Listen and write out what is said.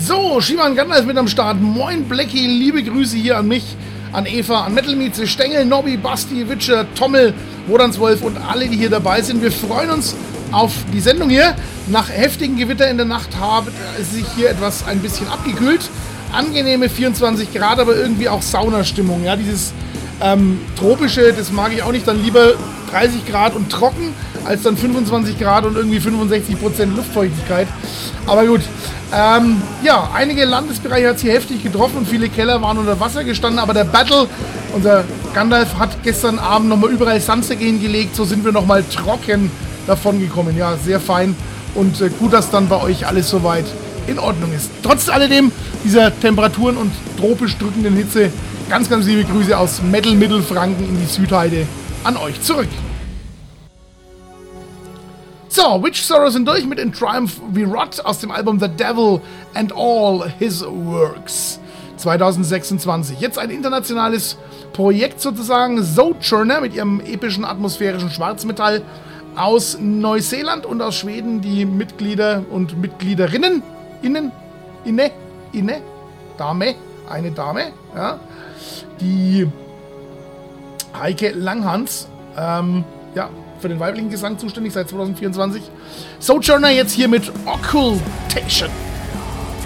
So, Shivan Gandalf mit am Start. Moin Blackie, liebe Grüße hier an mich, an Eva, an Metal Mieze, Stengel, Nobby, Basti, Witcher, Tommel, Wodanswolf und alle, die hier dabei sind. Wir freuen uns auf die Sendung hier. Nach heftigen Gewitter in der Nacht hat es sich hier ein bisschen abgekühlt. Angenehme 24 Grad, aber irgendwie auch Saunastimmung. Ja, dieses tropische, das mag ich auch nicht. Dann lieber 30 Grad und trocken, als dann 25 Grad und irgendwie 65% Luftfeuchtigkeit. Aber gut. Ja, einige Landesbereiche hat es hier heftig getroffen und viele Keller waren unter Wasser gestanden. Aber der Battle, unser Gandalf, hat gestern Abend nochmal überall Sandsäcke hingelegt. So sind wir nochmal trocken davon gekommen. Ja, sehr fein. Und gut, dass dann bei euch alles soweit in Ordnung ist. Trotz alledem dieser Temperaturen und tropisch drückenden Hitze, ganz, ganz liebe Grüße aus Mittelfranken in die Südheide an euch zurück. So, Witch Sorrow sind durch mit In Triumph We Rot aus dem Album The Devil and All His Works 2026. Jetzt ein internationales Projekt sozusagen, Sojourner mit ihrem epischen atmosphärischen Schwarzmetall aus Neuseeland und aus Schweden, die Mitglieder und Mitgliederinnen, eine Dame, ja, die Heike Langhans, ja, für den weiblichen Gesang zuständig seit 2024. Sojourner jetzt hier mit Occultation.